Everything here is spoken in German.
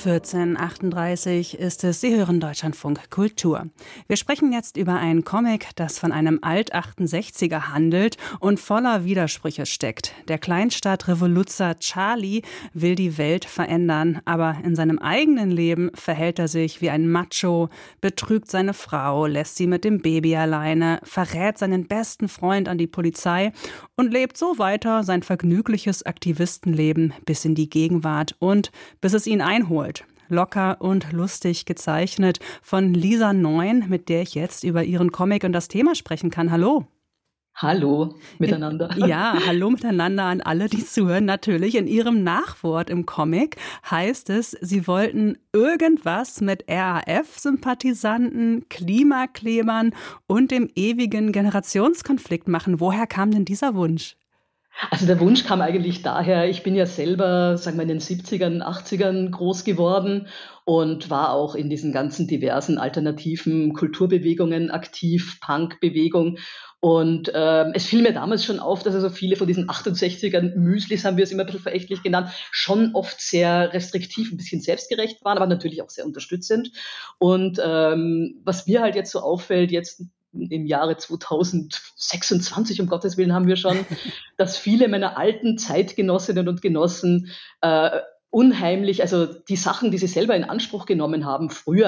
14:38 ist es. Sie hören Deutschlandfunk Kultur. Wir sprechen jetzt über einen Comic, das von einem Alt-68er handelt und voller Widersprüche steckt. Der Kleinstadt-Revoluzzer Charlie will die Welt verändern, aber in seinem eigenen Leben verhält er sich wie ein Macho, betrügt seine Frau, lässt sie mit dem Baby alleine, verrät seinen besten Freund an die Polizei und lebt so weiter sein vergnügliches Aktivistenleben bis in die Gegenwart und bis es ihn einholt. Locker und lustig gezeichnet von Lisa Neun, mit der ich jetzt über ihren Comic und das Thema sprechen kann. Hallo. Hallo miteinander. Ja, hallo miteinander an alle, die zuhören. Natürlich, in ihrem Nachwort im Comic heißt es, sie wollten irgendwas mit RAF-Sympathisanten, Klimaklebern und dem ewigen Generationskonflikt machen. Woher kam denn dieser Wunsch? Also der Wunsch kam eigentlich daher, ich bin ja selber, sagen wir, in den 70ern, 80ern groß geworden und war auch in diesen ganzen diversen alternativen Kulturbewegungen aktiv, Punkbewegung. Und es fiel mir damals schon auf, dass also viele von diesen 68ern Müslis, haben wir es immer ein bisschen verächtlich genannt, schon oft sehr restriktiv, ein bisschen selbstgerecht waren, aber natürlich auch sehr unterstützend. Und was mir halt jetzt so auffällt, jetzt im Jahre 2026, um Gottes Willen, haben wir schon, dass viele meiner alten Zeitgenossinnen und Genossen unheimlich, also die Sachen, die sie selber in Anspruch genommen haben, früher